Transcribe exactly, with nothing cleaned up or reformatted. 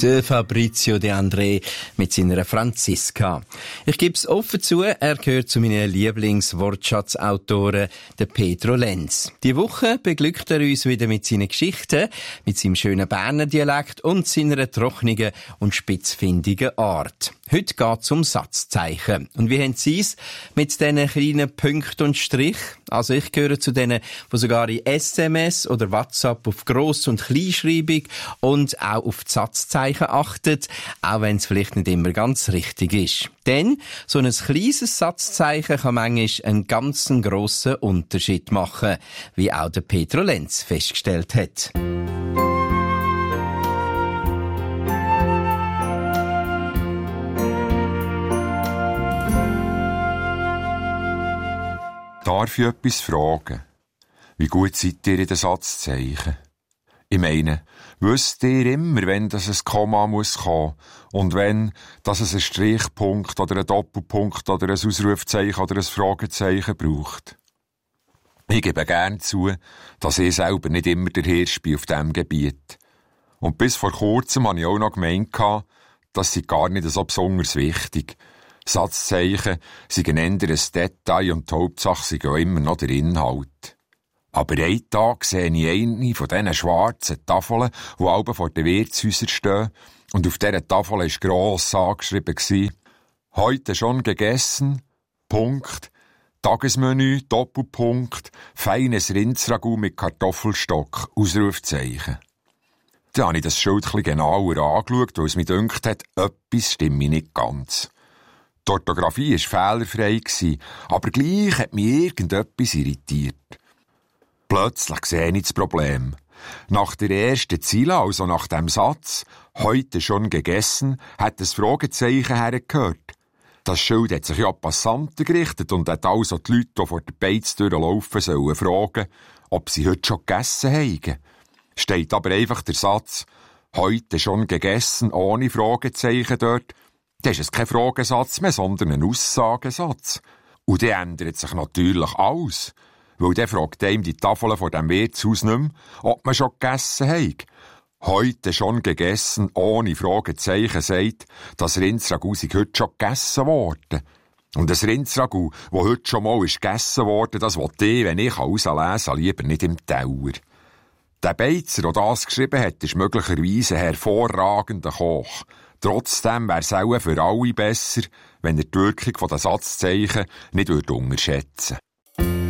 Der Fabrizio De André mit seiner Franziska. Ich gebe es offen zu, er gehört zu meinen Lieblingswortschatzautoren, der Pedro Lenz. Die Woche beglückt er uns wieder mit seinen Geschichten, mit seinem schönen Berner Dialekt und seiner trockenen und spitzfindigen Art. Heute geht es um Satzzeichen. Und wie haben Sie es mit diesen kleinen Punkten und Strich? Also ich gehöre zu denen, die sogar in S M S oder WhatsApp auf Gross- und Kleinschreibung und auch auf die Satzzeichen achtet, auch wenn es vielleicht nicht immer ganz richtig ist. Denn so ein kleines Satzzeichen kann manchmal einen ganz grossen Unterschied machen, wie auch der Pedro Lenz festgestellt hat. Darf ich etwas fragen? Wie gut seid ihr in den Satzzeichen? Ich meine, wisst ihr immer, wenn das ein Komma muss kommen und wenn, dass es einen Strichpunkt oder einen Doppelpunkt oder ein Ausrufzeichen oder ein Fragezeichen braucht? Ich gebe gern zu, dass ich selber nicht immer der Hirsch bin auf diesem Gebiet. Und bis vor kurzem hatte ich auch noch gemeint, das sei gar nicht so besonders wichtig. Satzzeichen sind ein anderes Detail und die Hauptsache sind auch immer noch der Inhalt. Aber einen Tag sehe ich eine von diesen schwarzen Tafeln, die alle vor den Wirtshäusern stehen, und auf dieser Tafel war gross angeschrieben: «Heute schon gegessen, Punkt, Tagesmenü, Doppelpunkt, feines Rindsragout mit Kartoffelstock, Ausrufzeichen.» Dann habe ich das Schild etwas genauer angeschaut, weil es mir gedacht hat, etwas stimme nicht ganz. Die Orthographie war fehlerfrei, aber gleich hat mich irgendetwas irritiert. Plötzlich sehe ich das Problem. Nach der ersten Zeile, also nach dem Satz, «Heute schon gegessen», hat das Fragezeichen hergehört. Das Schild hat sich ja an Passanten gerichtet und hat also die Leute, die vor der Beiztür laufen, sollen fragen, ob sie heute schon gegessen haben. Steht aber einfach der Satz «Heute schon gegessen» ohne Fragezeichen dort, dann ist es kein Fragesatz mehr, sondern ein Aussagesatz. Und der ändert sich natürlich alles. Weil dann fragt einem die Tafel vor dem Wirtshaus nicht mehr, ob man schon gegessen hat. «Heute schon gegessen» ohne Fragezeichen sagt, das Rindsragout sei heute schon gegessen worden. Und das Rindsragout, das heute schon mal ist gegessen worden, das will ich, wenn ich herauslesen kann, lieber nicht im Teller. Der Beizer, der das geschrieben hat, ist möglicherweise ein hervorragender Koch. Trotzdem wäre es auch für alle besser, wenn er die Wirkung der Satzzeichen nicht unterschätzen würde.